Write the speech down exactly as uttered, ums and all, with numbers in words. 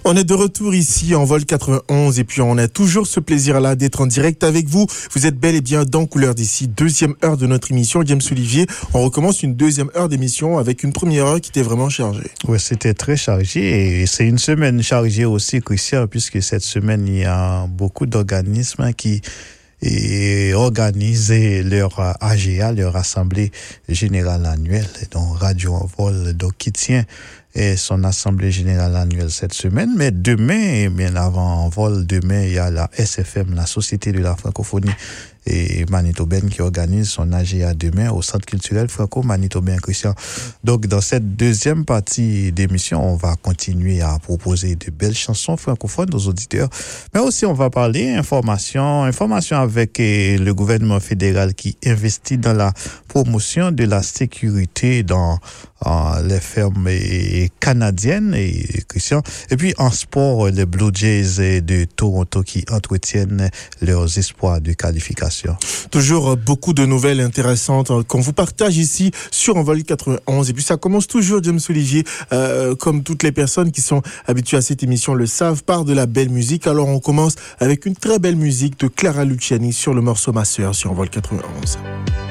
On est de retour ici en vol quatre-vingt-onze et puis on a toujours ce plaisir-là d'être en direct avec vous. Vous êtes bel et bien dans Couleur d'ici, deuxième heure de notre émission. James Olivier, on recommence une deuxième heure d'émission avec une première heure qui était vraiment chargée. Oui, c'était très chargé et c'est une semaine chargée aussi, Christian, puisque cette semaine, il y a beaucoup d'organismes qui et organiser leur A G A, leur Assemblée Générale Annuelle, donc Radio Envol, donc qui tient et son Assemblée Générale Annuelle cette semaine. Mais demain, bien avant Envol, demain, il y a la S F M, la Société de la Francophonie et manitobaine qui organise son A G A demain au Centre culturel franco-manitobain Christian. Donc, dans cette deuxième partie d'émission, on va continuer à proposer de belles chansons francophones aux auditeurs, mais aussi on va parler information, information avec eh, le gouvernement fédéral qui investit dans la promotion de la sécurité dans euh, les fermes eh, canadiennes et Christian. Et puis en sport, les Blue Jays de Toronto qui entretiennent leurs espoirs de qualification. Toujours beaucoup de nouvelles intéressantes qu'on vous partage ici sur Envol quatre-vingt-onze. Et puis ça commence toujours, James Olivier, euh, comme toutes les personnes qui sont habituées à cette émission le savent, par de la belle musique. Alors on commence avec une très belle musique de Clara Luciani sur le morceau Ma Sœur sur Envol quatre-vingt-onze.